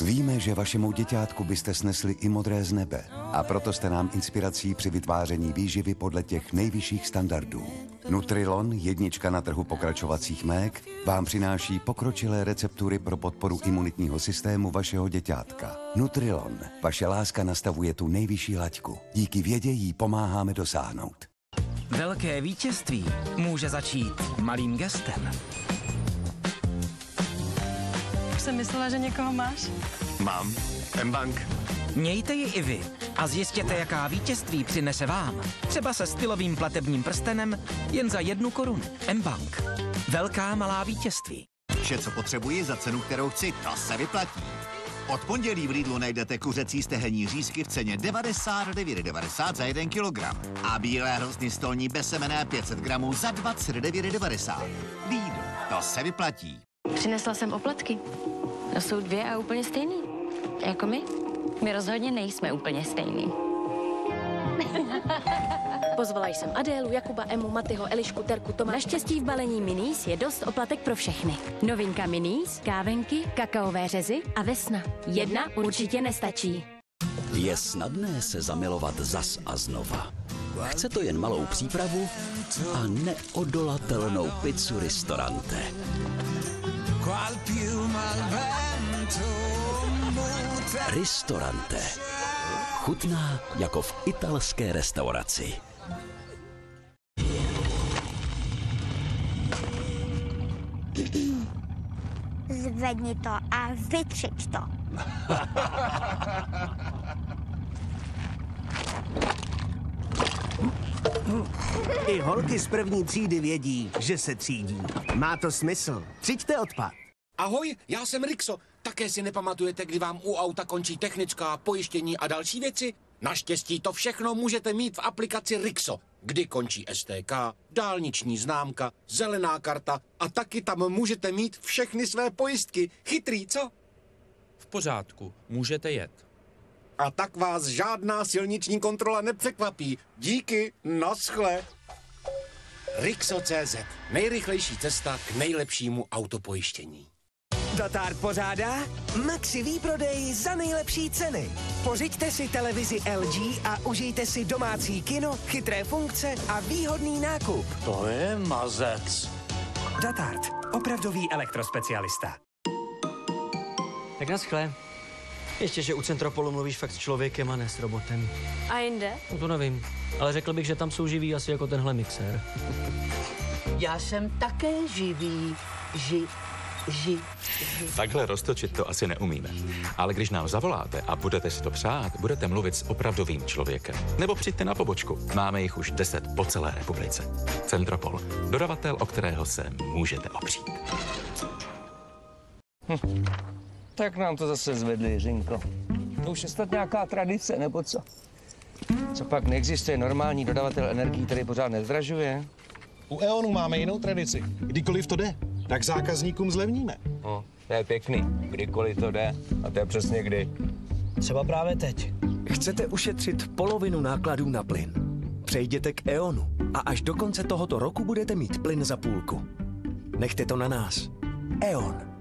Víme, že vašemu děťátku byste snesli i modré z nebe a proto jste nám inspirací při vytváření výživy podle těch nejvyšších standardů. Nutrilon, jednička na trhu pokračovacích mlék, vám přináší pokročilé receptury pro podporu imunitního systému vašeho děťátka. Nutrilon, vaše láska nastavuje tu nejvyšší laťku. Díky vědě jí pomáháme dosáhnout. Velké vítězství může začít malým gestem. Už jsem myslela, že někoho máš. Mám. mBank. Mějte ji i vy a zjistěte, jaká vítězství přinese vám. Třeba se stylovým platebním prstenem jen za 1 korunu. mBank. Velká malá vítězství. Vše, co potřebuji za cenu, kterou chci, to se vyplatí. Od pondělí v Lidlu najdete kuřecí stehenní řízky v ceně 99,90 za 1 kilogram a bílé hrozny stolní bezsemenné 500 gramů za 29,90. Lidl, to se vyplatí. Přinesla jsem oplatky. To jsou 2 a úplně stejný. Jako my. My rozhodně nejsme úplně stejný. Pozvala jsem Adélu, Jakuba, Emu, Matyho, Elišku, Terku, Toma. Naštěstí v balení Minis je dost oplatek pro všechny. Novinka Minis, kávenky, kakaové řezy a vesna. 1 určitě nestačí. Je snadné se zamilovat zas a znova. Chce to jen malou přípravu a neodolatelnou pizzu Ristorante. Ristorante. Chutná jako v italské restauraci. Zvedni to a vytřič to. I holky z první třídy vědí, že se třídí. Má to smysl. Třiďte odpad. Ahoj, já jsem Rixo. Také si nepamatujete, kdy vám u auta končí technická, pojištění a další věci? Naštěstí to všechno můžete mít v aplikaci Rixo, kdy končí STK, dálniční známka, zelená karta a taky tam můžete mít všechny své pojistky. Chytrý, co? V pořádku, můžete jet. A tak vás žádná silniční kontrola nepřekvapí. Díky, naschle. Rixo.cz. Nejrychlejší cesta k nejlepšímu autopojištění. Dotár pořádá maxi výprodej za nejlepší ceny. Pořiďte si televizi LG a užijte si domácí kino, chytré funkce a výhodný nákup. To je mazec. Datard, opravdový elektrospecialista. Tak naschle. Ještě, že u Centropolu mluvíš fakt s člověkem a ne s robotem. A jinde? No to nevím, ale řekl bych, že tam jsou živí asi jako tenhle mixér. Já jsem také živý. Takhle roztočit to asi neumíme. Ale když nám zavoláte a budete si to přát, budete mluvit s opravdovým člověkem. Nebo přijďte na pobočku. Máme jich už 10 po celé republice. Centropol. Dodavatel, o kterého se můžete opřít. Tak nám to zase zvedli, Jiřinko. To už je snad nějaká tradice, nebo co? Co pak neexistuje normální dodavatel energií, který pořád nezdražuje? U E.ONu máme jinou tradici. Kdykoliv to jde, tak zákazníkům zlevníme. No, to je pěkný. Kdykoliv to jde. A to je přesně kdy. Třeba právě teď. Chcete ušetřit polovinu nákladů na plyn? Přejděte k E.ONu a až do konce tohoto roku budete mít plyn za půlku. Nechte to na nás. E.ON.